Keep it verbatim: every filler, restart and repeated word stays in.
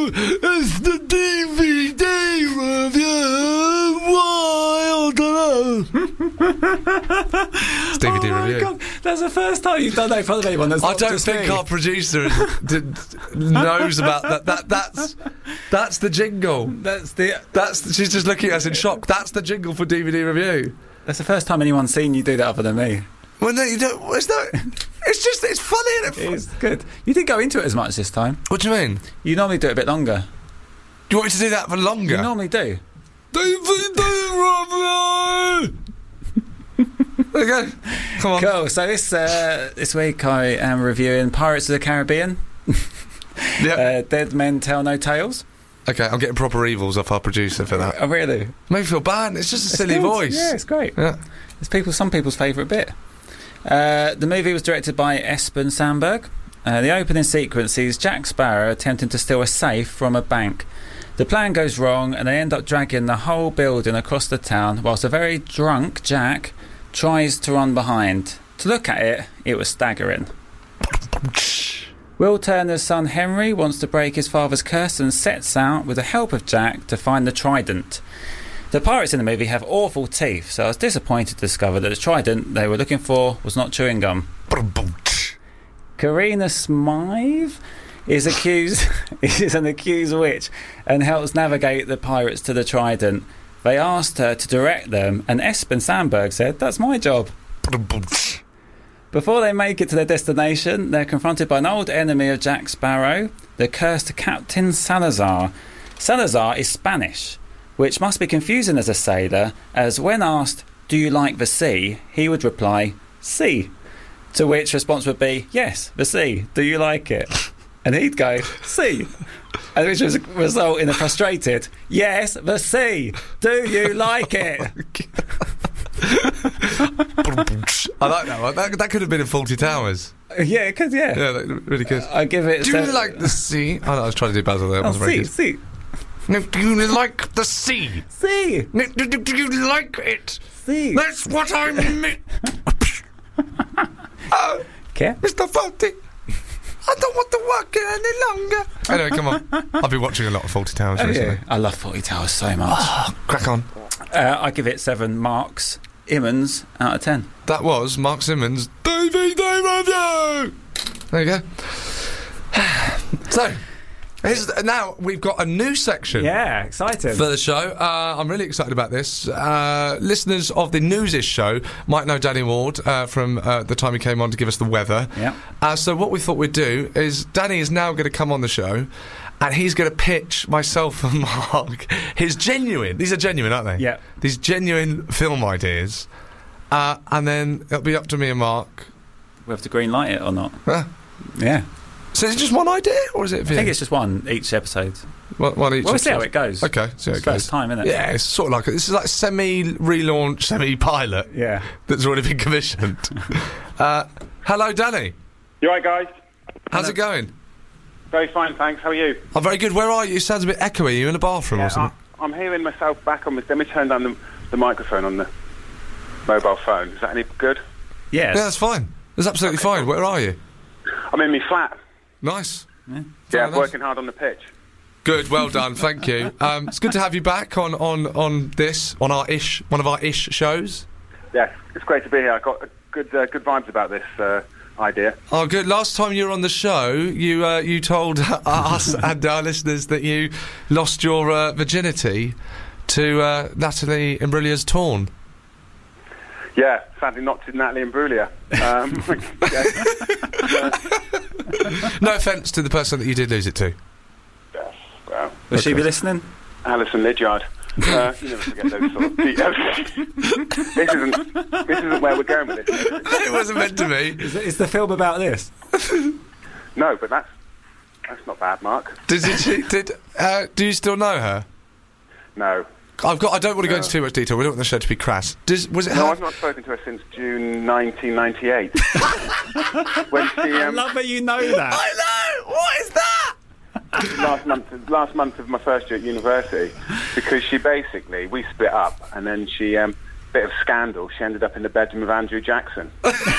it's the D V D review. Why? I don't know. It's D V D oh review. God. That's the first time you've done that in front of anyone. That's I not don't just think me. our producer d- d- knows about that. That that's that's the jingle. That's the. That's she's just looking at us in shock. That's the jingle for D V D review. That's the first time anyone's seen you do that other than me. Well, no, you don't. It's not. It's just. It's funny. Isn't it? It's good. You didn't go into it as much this time. What do you mean? You normally do it a bit longer. Do you want me to do that for longer? You normally do. D V D review. There you go. Come on. Cool. So this uh, this week I am reviewing Pirates of the Caribbean. Yeah. uh, Dead Men Tell No Tales. Okay, I'm getting proper evils off our producer for that. Oh, really? Made me feel bad. It's just a It's silly good. voice. Yeah, it's great. Yeah. It's people, some people's favourite bit. Uh, the movie was directed by Espen Sandberg. Uh, the opening sequence sees Jack Sparrow attempting to steal a safe from a bank. The plan goes wrong and they end up dragging the whole building across the town whilst a very drunk Jack tries to run behind. To look at it, it was staggering. Will Turner's son Henry wants to break his father's curse and sets out with the help of Jack to find the trident. The pirates in the movie have awful teeth, so I was disappointed to discover that the trident they were looking for was not chewing gum. Karina Smythe is accused is an accused witch and helps navigate the pirates to the trident. They asked her to direct them, and Espen Sandberg said, "That's my job." Before they make it to their destination, they're confronted by an old enemy of Jack Sparrow, the cursed Captain Salazar. Salazar is Spanish, which must be confusing as a sailor, as when asked, "Do you like the sea?" he would reply, "Si." To which response would be, "Yes, the sea. Do you like it?" And he'd go, "Si." And which would result in a frustrated, "Yes, the sea. Do you like it?" I like that one. That, that could have been in Fawlty Towers. Yeah, because, yeah. Yeah, that, really good. I give it... Do so- you like the sea? Oh, no, I was trying to do Basil there. It Oh, wasn't very see, good. see. No, do you like the sea? See. No, do, do, do you like it? See. That's what I meant. Oh, Okay. Mister Fawlty, I don't want to work here any longer. Anyway, come on. I've been watching a lot of Fawlty Towers Oh, recently. yeah. I love Fawlty Towers so much. Crack on. Uh, I give it seven marks. Immons out of ten. That was Mark Simmons' D V D review. There you go. So, here's, now we've got a new section. Yeah, exciting. For the show. Uh, I'm really excited about this. Uh, listeners of the Newsish show might know Danny Ward uh, from uh, the time he came on to give us the weather. Yeah. Uh, so what we thought we'd do is Danny is now going to come on the show and he's going to pitch myself and Mark his genuine, these are genuine, aren't they? Yeah. These genuine film ideas. Uh, and then it'll be up to me and Mark. We have to green light it or not? Huh? Yeah. So is it just one idea or is it a I few? think it's just one each episode. One, one each Well, we'll see how episode? it goes. Okay, see how It's it goes. first time, isn't it? Yeah, it's sort of like this is like semi-relaunch, semi-pilot Yeah. that's already been commissioned. uh, hello, Danny. You alright, guys? How's it going? Very fine, thanks. How are you? I'm very good. Where are you? It sounds a bit echoey. Are you in a bathroom Yeah, or something? I, I'm hearing myself back on the... Let me turn down the, the microphone on the mobile phone. Is that any good? Yes. Yeah, that's fine. That's absolutely fine. Where are you? I'm in my flat. Nice. Yeah. Fair Yeah, I'm enough. working hard on the pitch. Good. Well done. Thank you. Um, it's good to have you back on, on, on this, on our ish, one of our ish shows. Yeah, it's great to be here. I got uh, good uh, good vibes about this uh, idea. Oh, good. Last time you were on the show, you uh, you told us and our listeners that you lost your uh, virginity to uh, Natalie Imbruglia's Torn. Yeah, sadly not to Natalie Imbruglia. Um, yeah. No offence to the person that you did lose it to. Yeah, well, Will she Okay. be listening? Alison Lydiard. Uh, you never forget those sort of details. this isn't this isn't where we're going with this. It wasn't meant to be. Is, is the film about this? No, but that's that's not bad, Mark. Did, did, she, did uh, do you still know her? No. I've got. I don't want to go No. into too much detail. We don't want the show to be crass. Does, was it No, her? I've not spoken to her since June nineteen ninety-eight. when she I um, love that you know that. I know. What is that? last month last month of my first year at university, because she basically we split up and then she um bit of scandal. She ended up in the bedroom of Andrew Jackson.